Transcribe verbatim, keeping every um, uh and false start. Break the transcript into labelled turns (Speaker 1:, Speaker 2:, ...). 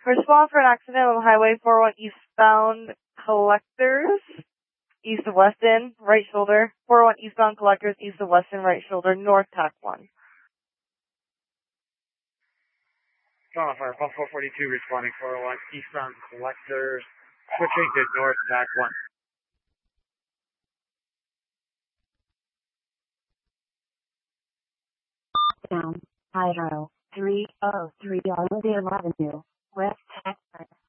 Speaker 1: Respond for an accident on Highway four oh one eastbound collectors, east of Weston, right shoulder. four oh one eastbound collectors, east of Weston, right shoulder, north tack one.
Speaker 2: Dawn Fire, one four forty-two responding four oh one eastbound collectors, switching to north tack one.
Speaker 3: Down, Hydro, three oh three Armadale Avenue, West Texas.